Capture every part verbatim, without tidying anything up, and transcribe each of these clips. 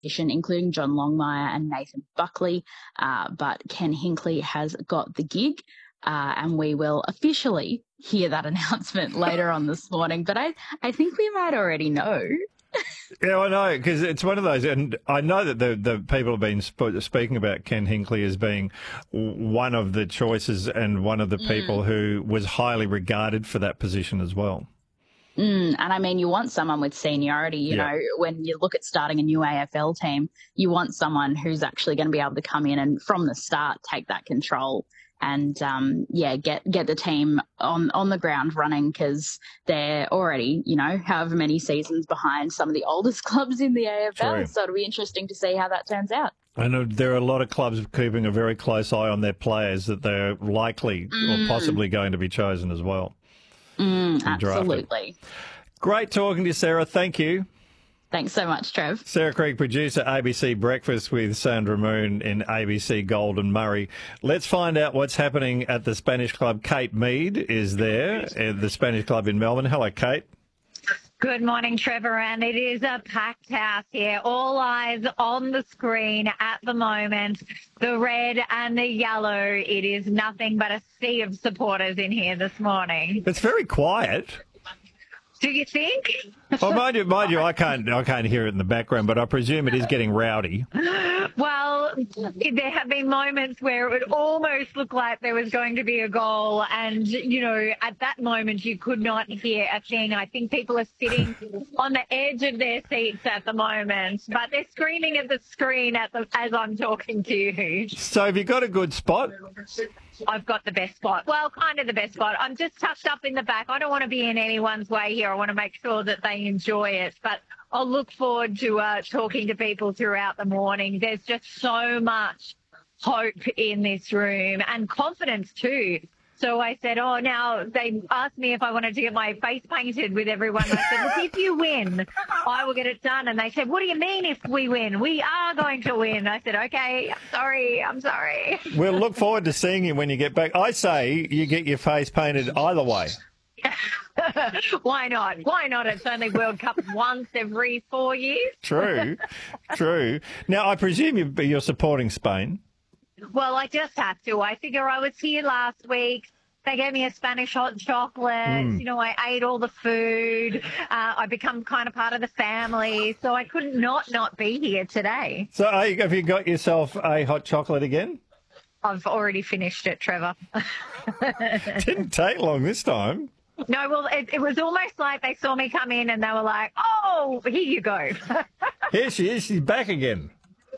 including John Longmire and Nathan Buckley, uh, but Ken Hinkley has got the gig. Uh, and we will officially hear that announcement later on this morning. But I, I think we might already know. Yeah, I know, because it's one of those, and I know that the the people have been sp- speaking about Ken Hinkley as being one of the choices and one of the people mm. who was highly regarded for that position as well. Mm, and I mean, you want someone with seniority, you yeah. know, when you look at starting a new A F L team, you want someone who's actually going to be able to come in and from the start take that control. And, um, yeah, get get the team on, on the ground running, because they're already, you know, however many seasons behind some of the oldest clubs in the A F L. True. So it'll be interesting to see how that turns out. I know there are a lot of clubs keeping a very close eye on their players that they're likely mm. or possibly going to be chosen as well. Mm, absolutely. Great talking to you, Sarah. Thank you. Thanks so much, Trev. Sarah Creek, producer, A B C Breakfast with Sandra Moon in A B C Golden Murray. Let's find out what's happening at the Spanish Club. Kate Mead is there at the Spanish Club in Melbourne. Hello, Kate. Good morning, Trevor, and it is a packed house here. All eyes on the screen at the moment. The red and the yellow. It is nothing but a sea of supporters in here this morning. It's very quiet. Do you think? Well, mind you, mind you, I can't, I can't hear it in the background, but I presume it is getting rowdy. Well, there have been moments where it would almost look like there was going to be a goal, and you know, at that moment, you could not hear a thing. I think people are sitting on the edge of their seats at the moment, but they're screaming at the screen at the, as I'm talking to you. So, have you got a good spot? I've got the best spot. Well, kind of the best spot. I'm just tucked up in the back. I don't want to be in anyone's way here. I want to make sure that they enjoy it. But I'll look forward to uh, talking to people throughout the morning. There's just so much hope in this room and confidence too. So I said, oh, now they asked me if I wanted to get my face painted with everyone. I said, look, if you win, I will get it done. And they said, what do you mean if we win? We are going to win. I said, okay, I'm sorry. I'm sorry. We'll look forward to seeing you when you get back. I say you get your face painted either way. Why not? Why not? It's only World Cup once every four years. True, true. Now, I presume you- you're supporting Spain. Well, I just have to. I figure I was here last week. They gave me a Spanish hot chocolate. Mm. You know, I ate all the food. Uh, I become kind of part of the family. So I couldn't not not be here today. So uh, have you got yourself a hot chocolate again? I've already finished it, Trevor. Didn't take long this time. No, well, it, it was almost like they saw me come in and they were like, oh, here you go. Here she is. She's back again.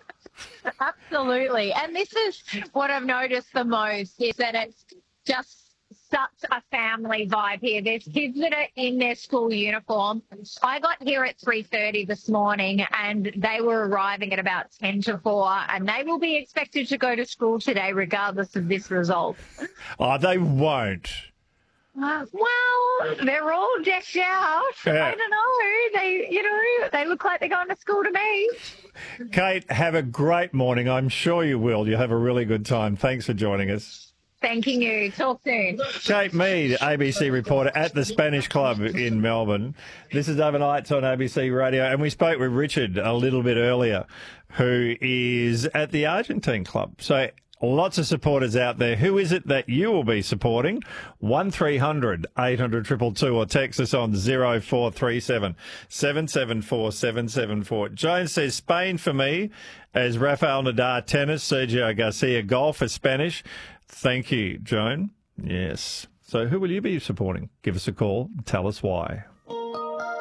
Absolutely. And this is what I've noticed the most is that it's just such a family vibe here. There's kids that are in their school uniform. I got here at three thirty this morning and they were arriving at about ten to four, and they will be expected to go to school today regardless of this result. Oh, they won't. Uh, well, they're all decked out. Yeah. I don't know. They, you know, they look like they're going to school to me. Kate, have a great morning. I'm sure you will. You'll have a really good time. Thanks for joining us. Thanking you. Talk soon. Kate Mead, A B C reporter at the Spanish Club in Melbourne. This is Overnights on A B C Radio, and we spoke with Richard a little bit earlier, who is at the Argentine Club. So lots of supporters out there. Who is it that you will be supporting? one three hundred eight hundred two two two or text us on zero four three seven seven seven four seven seven four. Joan says Spain for me, as Rafael Nadal tennis, Sergio Garcia golf for Spanish. Thank you, Joan. Yes. So who will you be supporting? Give us a call. Tell us why.